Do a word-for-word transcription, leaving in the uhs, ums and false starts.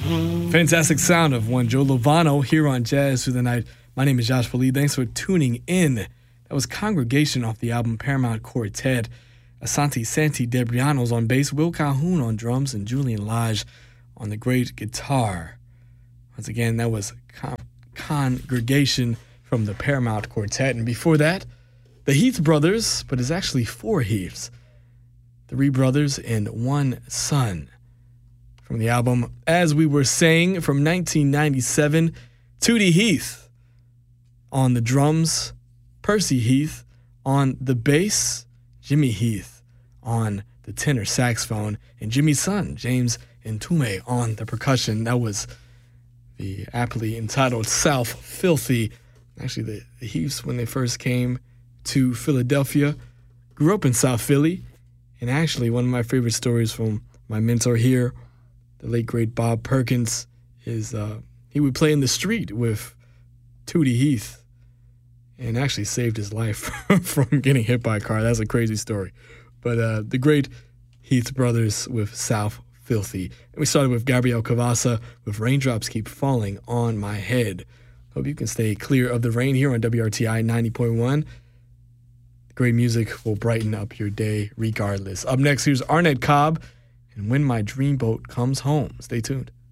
Fantastic sound of one Joe Lovano here on Jazz Through the Night. My name is Josh Lee. Thanks for tuning in. That was Congregation off the album Paramount Quartet. Asante Santi Debriano's on bass, Will Calhoun on drums, and Julian Lage on the great guitar. Once again, that was Con- Congregation from the Paramount Quartet. And before that, the Heath Brothers, but it's actually four Heaths. Three brothers and one son. From the album As We Were Saying from nineteen ninety-seven, Tootie Heath on the drums, Percy Heath on the bass, Jimmy Heath on the tenor saxophone, and Jimmy's son, James Ntume, on the percussion. That was the aptly entitled South Filthy. Actually, the, the Heaths, when they first came to Philadelphia, grew up in South Philly. And actually, one of my favorite stories from my mentor here, the late, great Bob Perkins, is uh, he would play in the street with Tootie Heath and actually saved his life from getting hit by a car. That's a crazy story. But uh, the great Heath Brothers with South Filthy. And we started with Gabriel Cavassa with Raindrops Keep Falling on My Head. Hope you can stay clear of the rain here on W R T I ninety point one. Great music will brighten up your day regardless. Up next, here's Arnett Cobb and When My Dreamboat Comes Home. Stay tuned.